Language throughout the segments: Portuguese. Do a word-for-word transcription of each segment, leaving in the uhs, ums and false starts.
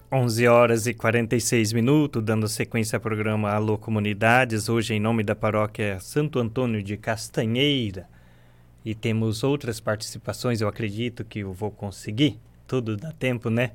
onze horas e quarenta e seis minutos, dando sequência ao programa Alô Comunidades, hoje em nome da paróquia Santo Antônio de Castanheira. E temos outras participações, eu acredito que eu vou conseguir, tudo dá tempo, né?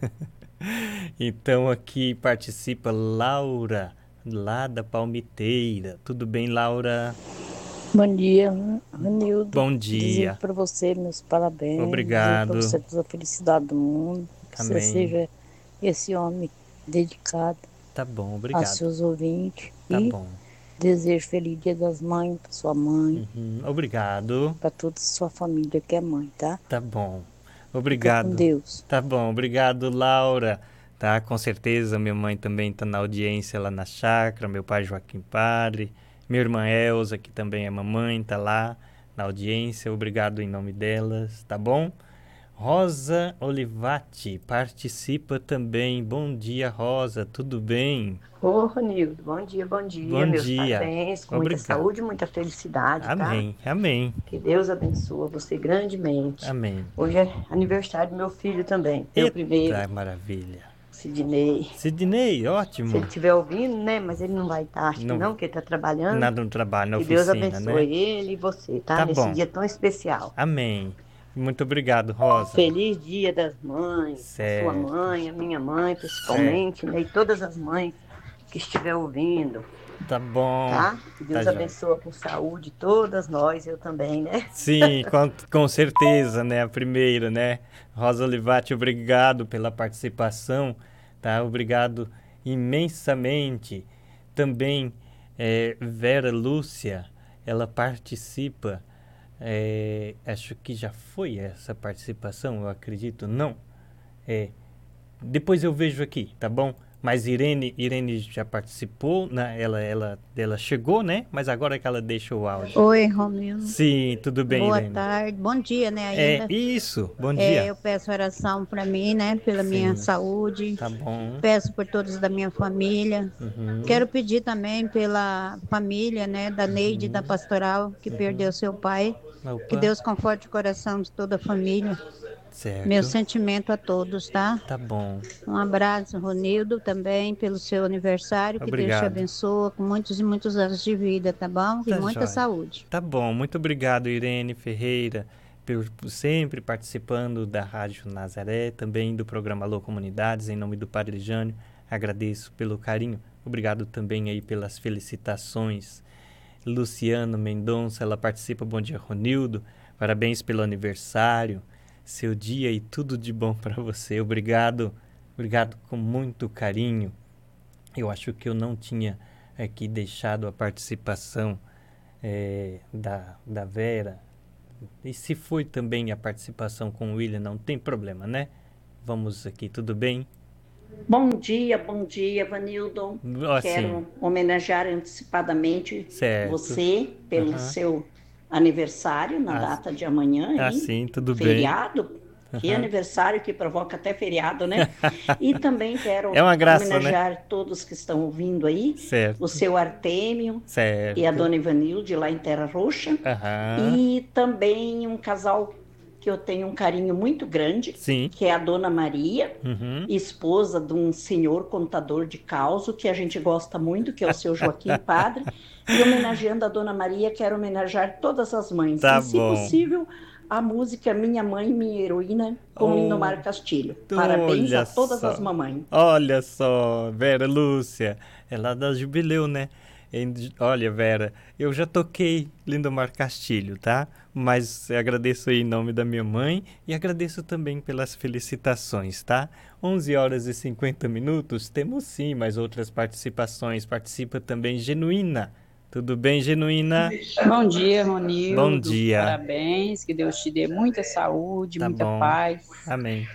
Então aqui participa Laura, lá da Palmiteira. Tudo bem, Laura? Bom dia, Ranildo. Bom Desejo dia. para você meus parabéns. Desejo para Obrigado. você toda a felicidade do mundo. Que você Amém. seja esse homem dedicado Tá bom, aos obrigado. seus ouvintes. Tá E bom. desejo feliz Dia das Mães para sua mãe, Uhum, obrigado. para toda a sua família que é mãe, tá? Tá bom. Fica com Obrigado. Deus. Tá bom, obrigado, Laura. Tá, com certeza, minha mãe também tá na audiência lá na chácara, meu pai Joaquim Padre, minha irmã Elza, que também é mamãe, tá lá na audiência. Obrigado em nome delas, tá bom? Rosa Olivati participa também. Bom dia, Rosa, tudo bem? Ô, Ronildo, bom dia, bom dia, Bom meus dia. parabéns, com muita Obrigado. saúde, muita felicidade, tá? Amém, amém, Que Deus abençoe você grandemente. amém. Hoje é aniversário do meu filho também, meu primeiro, Eita, maravilha. Sidney. Sidney, Se ótimo. ele estiver ouvindo, né, mas ele não vai estar, acho que Não, não, porque ele tá trabalhando. nada no trabalho, na Que Deus oficina, abençoe né? ele e você, tá? Tá Nesse bom. dia tão especial. Amém. Muito obrigado, Rosa. Feliz Dia das Mães, a sua Certo. mãe, a minha mãe, principalmente, né, e todas as mães que estiver ouvindo. Tá bom. Tá? Que Deus Tá jóia. abençoe com saúde todas nós, eu também, né? Sim, com, com certeza, né? A primeira, né? Rosa Olivati, obrigado pela participação, tá? Obrigado imensamente. Também é, Vera Lúcia, ela participa, é, acho que já foi essa participação, eu acredito, não? É, depois eu vejo aqui, tá bom? Mas Irene, Irene já participou, né? Ela, ela, ela chegou, né? Mas agora é que ela deixa o áudio. Oi, Romildo. Sim, tudo bem, Boa Irene? tarde. Bom dia, né, É ainda. isso, bom É, dia. eu peço oração para mim, né, pela minha Sim, saúde. tá bom. Peço por todos da minha família. Uhum. Quero pedir também pela família, né, da Neide, da Pastoral, que perdeu seu pai. Que Opa, Deus conforte o coração de toda a família. Meu certo. sentimento a todos, tá? Tá bom. Um abraço, Ronildo, também pelo seu aniversário. Que Deus te Obrigado. abençoe com muitos e muitos anos de vida, tá bom? E Tá muita jóia. saúde. Tá bom, muito obrigado, Irene Ferreira, por por sempre participando da Rádio Nazaré, também do programa Alô Comunidades, em nome do Padre Jânio. Agradeço pelo carinho. Obrigado também aí pelas felicitações. Luciano Mendonça, ela participa. Bom dia, Ronildo. Parabéns pelo aniversário. Seu dia e tudo de bom para você. Obrigado. Obrigado com muito carinho. Eu acho que eu não tinha aqui deixado a participação é, da, da Vera. E se foi também a participação com o William, não tem problema, né? Vamos aqui, tudo bem? Bom dia, bom dia, Vanildo. Ó, sim. Quero homenagear antecipadamente Certo. você pelo Aham. seu aniversário na Ah, data de amanhã, Ah, hein? sim, tudo bem. Feriado. Que Aham. aniversário que provoca até feriado, né? E também quero É uma graça, né? homenagear todos que estão ouvindo aí, Certo. o seu Artêmio Certo. e a dona Ivanilde lá em Terra Roxa. Aham. E também um casal que eu tenho um carinho muito grande, Sim. que é a dona Maria, Uhum. esposa de um senhor contador de causo, que a gente gosta muito, que é o seu Joaquim Padre. E homenageando a dona Maria, quero homenagear todas as mães. Tá e, se bom. possível, a música Minha Mãe, Minha Heroína, com Oh, Lindomar Castilho. Parabéns olha a todas só. as mamães. Olha só, Vera Lúcia, é lá da Jubileu, né? Em- Olha, Vera, eu já toquei Lindomar Castilho, tá? Mas agradeço aí em nome da minha mãe e agradeço também pelas felicitações, tá? onze horas e cinquenta minutos, temos sim mais outras participações. Participa também Genuína. Tudo bem, Genuína? Bom dia, Bom Ronildo. dia. Parabéns, que Deus te dê muita saúde, Tá muita bom. paz. Amém.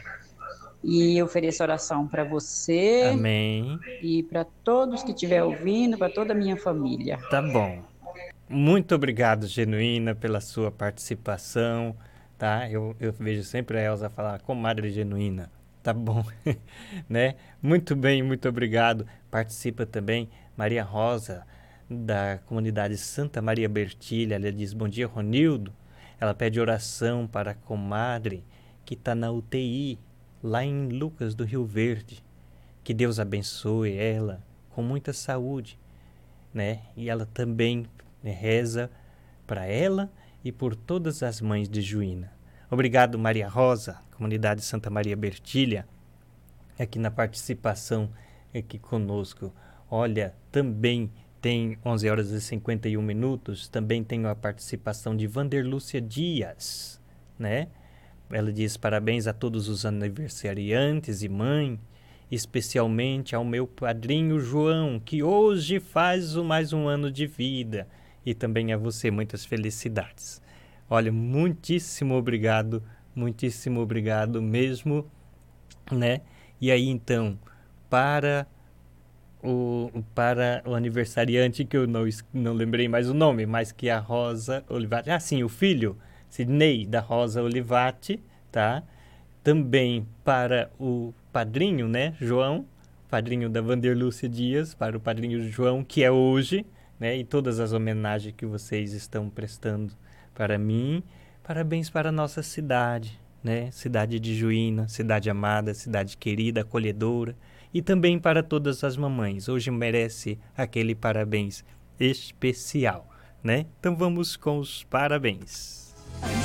E eu ofereço oração para você Amém. e para todos que estiver ouvindo, para toda a minha família. Tá bom. Muito obrigado, Genuína, pela sua participação, tá? Eu, eu vejo sempre a Elza falar, comadre Genuína, tá bom, né? Muito bem, muito obrigado. Participa também Maria Rosa, da comunidade Santa Maria Bertilha. Ela diz, bom dia, Ronildo. Ela pede oração para a comadre que está na U T I, lá em Lucas do Rio Verde. Que Deus abençoe ela com muita saúde, né? E ela também, né, reza para ela e por todas as mães de Juína. Obrigado, Maria Rosa, Comunidade Santa Maria Bertilha, aqui na participação aqui conosco. Olha, também tem onze horas e cinquenta e um minutos, também tenho a participação de Vanderlúcia Dias, né? Ela diz parabéns a todos os aniversariantes e mãe, especialmente ao meu padrinho João, que hoje faz mais um ano de vida, e também a você, muitas felicidades. Olha, muitíssimo obrigado, muitíssimo obrigado mesmo, né? E aí, então, para o, para o aniversariante, que eu não, não lembrei mais o nome, mas que é a Rosa Olivati, ah, sim, o filho, Sidney da Rosa Olivati, tá? Também para o padrinho, né, João, padrinho da Vanderlúcia Dias, para o padrinho João, que é hoje, né, e todas as homenagens que vocês estão prestando para mim. Parabéns para a nossa cidade, né, cidade de Juína, cidade amada, cidade querida, acolhedora, e também para todas as mamães. Hoje merece aquele parabéns especial, né? Então vamos com os parabéns.